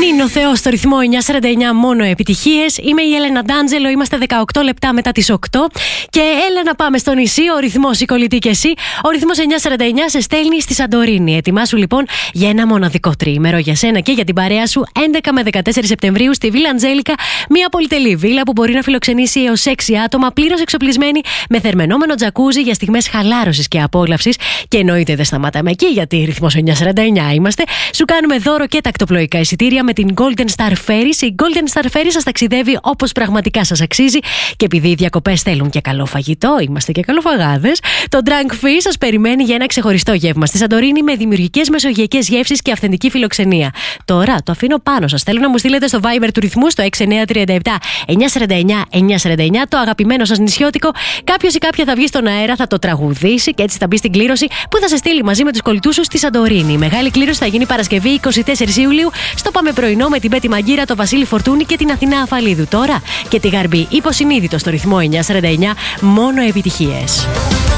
Νίνο Θεό στο ρυθμό 949, μόνο επιτυχίες. Είμαι η Έλενα Ντάντζελο, είμαστε 18 λεπτά μετά τις 8. Και έλα να πάμε στο νησί, ο ρυθμός η κολλητή και εσύ. Ο ρυθμός 949 σε στέλνει στη Σαντορίνη. Ετοιμάσου λοιπόν για ένα μοναδικό τριήμερο για σένα και για την παρέα σου. 11 με 14 Σεπτεμβρίου στη Βίλα Αντζέλικα, μια πολυτελή βίλα που μπορεί να φιλοξενήσει έως 6 άτομα, πλήρως εξοπλισμένη με θερμαινόμενο τζακούζι για στιγμές χαλάρωσης και απόλαυσης. Και εννοείται δεν σταματάμε εκεί, γιατί ρυθμός 949 είμαστε. Σου κάνουμε δώρο και τακτοπλοϊκά εισιτήρια με την Golden Star Ferries. Η Golden Star Ferries σας ταξιδεύει όπως πραγματικά σας αξίζει. Και επειδή οι διακοπές θέλουν και καλό φαγητό, είμαστε και καλοφαγάδες, το Drunk Fish σας περιμένει για ένα ξεχωριστό γεύμα στη Σαντορίνη με δημιουργικές μεσογειακές γεύσεις και αυθεντική φιλοξενία. Τώρα το αφήνω πάνω σας. Θέλω να μου στείλετε στο Viber του ρυθμού στο 6937 949 το αγαπημένο σας νησιώτικο. Κάποιος ή κάποια θα βγει στον αέρα, θα το τραγουδήσει και έτσι θα μπει στην κλήρωση που θα σε στείλει μαζί με τους κολλητούς σου στη Σαντορίνη. Η μεγάλη κλήρωση θα γίνει Παρασκευή 24 Ιουλίου στο Πάμε Πρωινό με την Πέτη Μαγκύρα, το Βασίλη Φορτούνη και την Αθηνά Αφαλίδου. Τώρα και τη Γαρμπή υποσυνείδητο στο ρυθμό 949, μόνο επιτυχίες.